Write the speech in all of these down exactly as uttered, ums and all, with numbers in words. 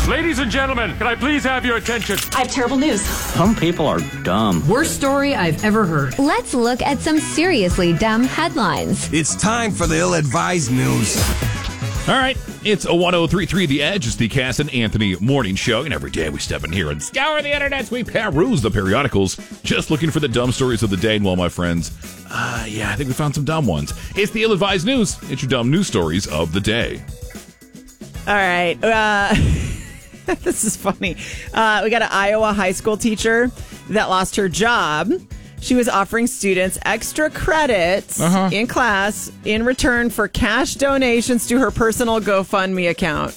Ladies and gentlemen, can I please have your attention? I have terrible news. Some people are dumb. Worst story I've ever heard. Let's look at some seriously dumb headlines. It's time for the ill-advised news. All right, it's a one oh three point three The Edge. It's the Cass and Anthony morning show, and every day we step in here and scour the internet. We peruse the periodicals, just looking for the dumb stories of the day. And well, my friends, uh, yeah, I think we found some dumb ones. It's the ill-advised news. It's your dumb news stories of the day. All right. Uh, this is funny. Uh, we got an Iowa high school teacher that lost her job. She was offering students extra credits uh-huh. in class in return for cash donations to her personal GoFundMe account.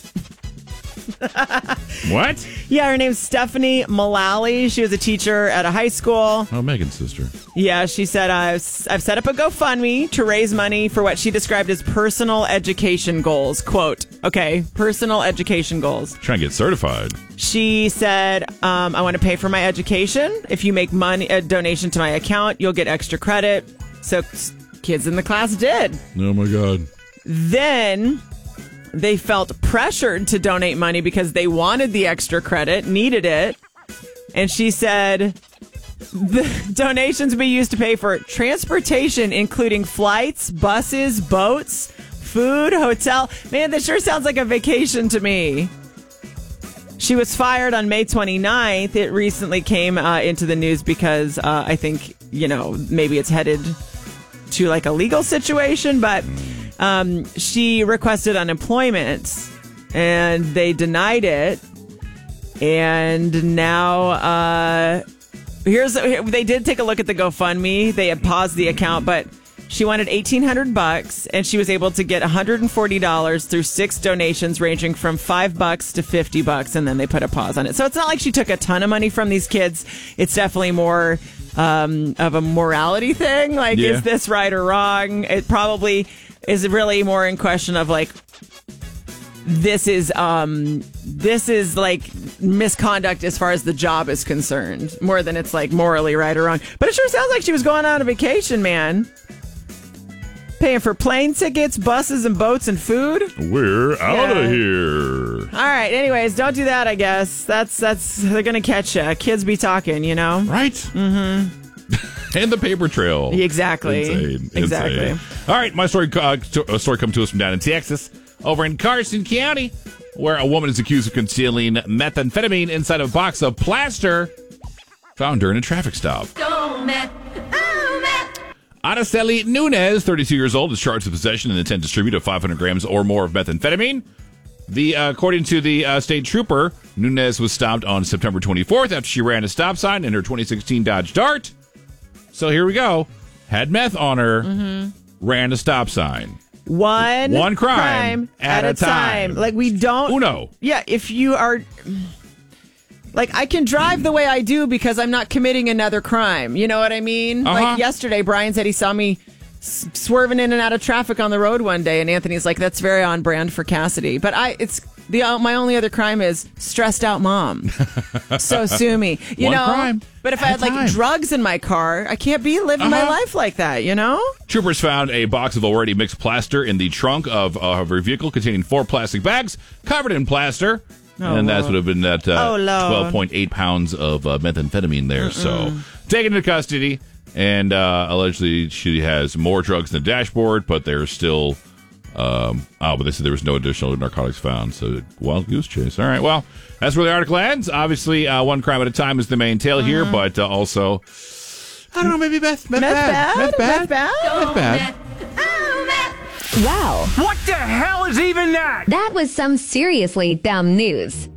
What? Yeah, her name's Stephanie Mullally. She was a teacher at a high school. Oh, Megan's sister. Yeah, she said, I've, I've set up a GoFundMe to raise money for what she described as personal education goals. Quote, okay, personal education goals. Trying to get certified. She said, um, I want to pay for my education. If you make money, a donation to my account, you'll get extra credit. So kids in the class did. Oh, my God. Then they felt pressured to donate money because they wanted the extra credit, needed it. And she said the donations will be used to pay for transportation, including flights, buses, boats, food, hotel. Man, this sure sounds like a vacation to me. She was fired on May twenty-ninth. It recently came uh, into the news because uh, I think, you know, maybe it's headed to like a legal situation, but um, she requested unemployment and they denied it. And now uh, here's they did take a look at the GoFundMe. They had paused the account, but she wanted eighteen hundred bucks, and she was able to get one hundred forty dollars through six donations ranging from five bucks to fifty bucks, and then they put a pause on it. So it's not like she took a ton of money from these kids. It's definitely more um, of a morality thing. Like, yeah. Is this right or wrong? It probably is really more in question of like, this is um, this is like misconduct as far as the job is concerned, more than it's like morally right or wrong. But it sure sounds like she was going on a vacation, man. Paying for plane tickets, buses, and boats and food. We're out Yeah. of here. All right. Anyways, don't do that, I guess. That's, that's, they're going to catch you. Kids be talking, you know? Right? Mm-hmm. And the paper trail. Exactly. Insane. Exactly. Insane. All right. My story, uh, a story comes to us from down in Texas, over in Carson County, where a woman is accused of concealing methamphetamine inside of a box of plaster found during a traffic stop. Don't meth. Araceli Nunez, thirty-two years old, is charged with possession and intent to distribute of five hundred grams or more of methamphetamine. The uh, according to the uh, state trooper, Nunez was stopped on September twenty-fourth after she ran a stop sign in her twenty sixteen Dodge Dart. So here we go. Had meth on her, mm-hmm. ran a stop sign. One, One crime, crime at, at a time. time. Like, we don't... Uno. Yeah, if you are... Like, I can drive the way I do because I'm not committing another crime. You know what I mean? Uh-huh. Like yesterday, Brian said he saw me s- swerving in and out of traffic on the road one day, and Anthony's like, "That's very on brand for Cassidy." But I, it's the uh, my only other crime is stressed out mom. So sue me. You One know. crime But if at I had a time. like drugs in my car, I can't be living Uh-huh. my life like that. You know. Troopers found a box of already mixed plaster in the trunk of, uh, of her vehicle containing four plastic bags covered in plaster. Oh, and that Lord. would have been that uh, Oh, Lord. twelve point eight pounds of uh, methamphetamine there. So taken into custody, and uh, allegedly she has more drugs in the dashboard, but there's still, um, oh, but they said there was no additional narcotics found. So wild goose chase. All right, well, that's where the article ends. Obviously, uh, one crime at a time is the main tale here, but uh, also, I don't know, maybe meth, meth, Meth bad. bad? Meth bad? Meth bad? Meth bad. Wow. What the hell is even that? That was some seriously dumb news.